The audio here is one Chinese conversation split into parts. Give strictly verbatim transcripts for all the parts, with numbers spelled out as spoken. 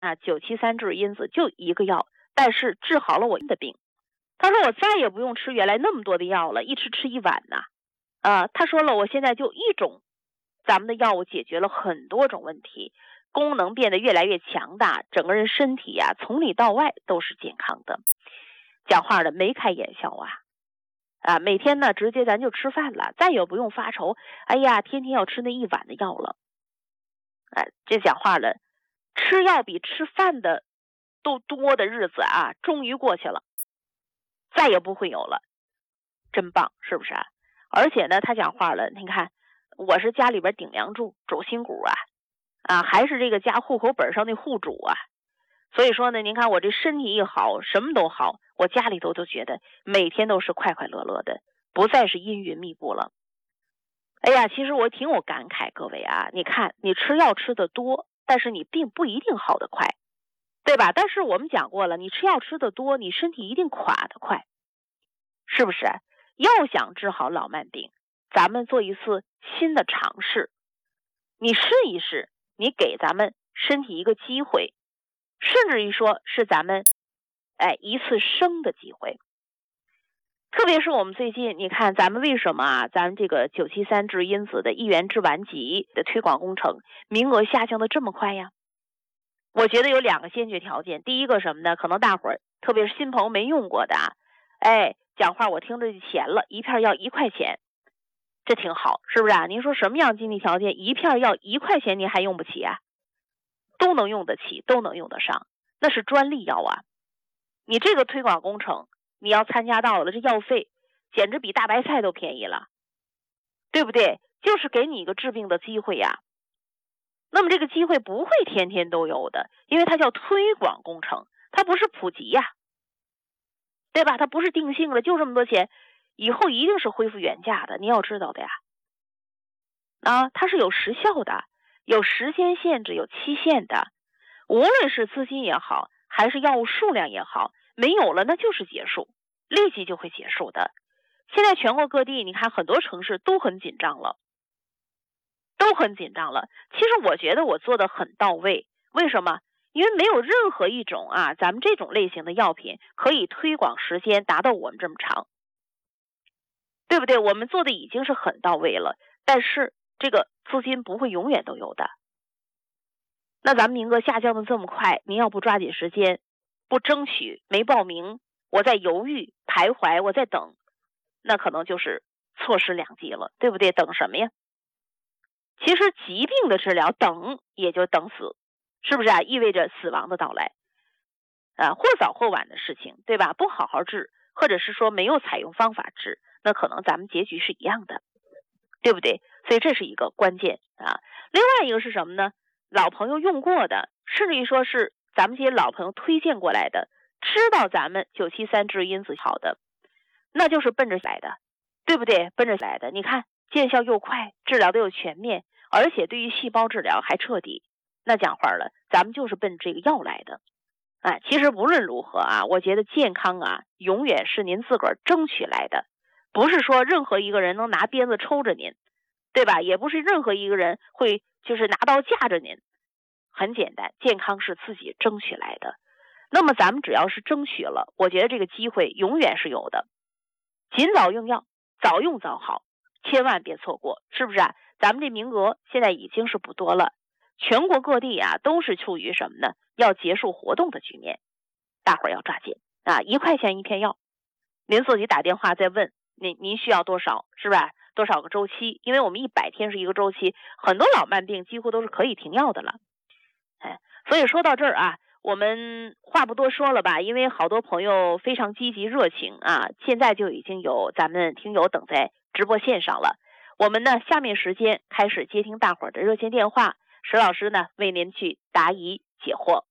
啊，九七三至因子就一个药，但是治好了我的病。他说我再也不用吃原来那么多的药了，一吃吃一碗呐、啊。呃，他说了，我现在就一种咱们的药物解决了很多种问题，功能变得越来越强大，整个人身体呀、啊、从里到外都是健康的。讲话的眉开眼笑啊，啊，每天呢直接咱就吃饭了，再也不用发愁，哎呀，天天要吃那一碗的药了。哎、啊，这讲话了，吃药比吃饭的都多的日子啊，终于过去了，再也不会有了，真棒，是不是啊？而且呢，他讲话了，你看，我是家里边顶梁柱、主心骨啊，啊，还是这个家户口本上的户主啊。所以说呢，您看我这身体一好，什么都好，我家里头就觉得每天都是快快乐乐的，不再是阴云密布了。哎呀，其实我挺有感慨，各位啊，你看你吃药吃的多，但是你并不一定好得快，对吧？但是我们讲过了，你吃药吃的多，你身体一定垮得快，是不是？要想治好老慢病，咱们做一次新的尝试，你试一试，你给咱们身体一个机会，甚至于说是咱们哎一次生的机会。特别是我们最近你看咱们为什么啊咱们这个九七三至因子的一元治顽疾的推广工程名额下降的这么快呀？我觉得有两个先决条件。第一个什么呢？可能大伙儿特别是新朋友没用过的啊，哎，讲话我听着就钱了，一片要一块钱，这挺好，是不是啊？您说什么样经济条件一片要一块钱您还用不起啊？都能用得起，都能用得上，那是专利药啊。你这个推广工程你要参加到了，这药费简直比大白菜都便宜了，对不对？就是给你一个治病的机会呀。那么这个机会不会天天都有的，因为它叫推广工程，它不是普及呀，对吧？它不是定性的，就这么多钱，以后一定是恢复原价的，你要知道的呀。啊，它是有时效的，有时间限制，有期限的。无论是资金也好，还是药物数量也好，没有了那就是结束，立即就会结束的。现在全国各地你看很多城市都很紧张了，都很紧张了。其实我觉得我做的很到位，为什么？因为没有任何一种啊咱们这种类型的药品可以推广时间达到我们这么长，对不对？我们做的已经是很到位了，但是这个资金不会永远都有的。那咱们名额下降的这么快，您要不抓紧时间，不争取，没报名，我在犹豫徘徊，我在等，那可能就是错失良机了，对不对？等什么呀？其实疾病的治疗等也就等死，是不是啊？意味着死亡的到来啊，或早或晚的事情，对吧？不好好治，或者是说没有采用方法治，那可能咱们结局是一样的，对不对？所以这是一个关键啊。另外一个是什么呢？老朋友用过的，甚至于说是咱们这些老朋友推荐过来的，知道咱们九七三至因子好的，那就是奔着来的，对不对？奔着来的，你看见效又快，治疗的又全面，而且对于细胞治疗还彻底，那讲话了，咱们就是奔这个药来的。哎，其实无论如何啊，我觉得健康啊，永远是您自个儿争取来的，不是说任何一个人能拿鞭子抽着您，对吧？也不是任何一个人会就是拿刀架着您。很简单，健康是自己争取来的。那么咱们只要是争取了，我觉得这个机会永远是有的。尽早用药，早用早好，千万别错过，是不是啊？咱们这名额现在已经是不多了，全国各地啊都是处于什么呢？要结束活动的局面，大伙儿要抓紧啊！一块钱一片药，您自己打电话再问您您需要多少，是吧？多少个周期？因为我们一百天是一个周期，很多老慢病几乎都是可以停药的了。哎，所以说到这儿啊，我们话不多说了吧，因为好多朋友非常积极热情啊，现在就已经有咱们听友等在直播线上了。我们呢，下面时间开始接听大伙儿的热线电话，石老师呢为您去答疑解惑。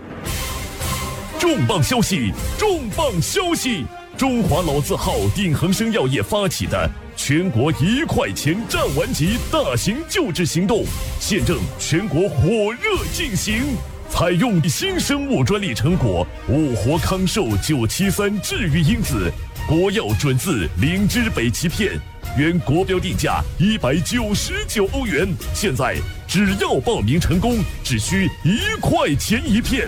重磅消息，重磅消息！中华老字号鼎恒生药业发起的全国一块钱战顽疾大型救治行动，现正全国火热进行。采用新生物专利成果物活康寿九七三治愈因子，国药准字灵芝北芪片， 原国标定价一百九十九欧元，现在只要报名成功，只需一块钱一片。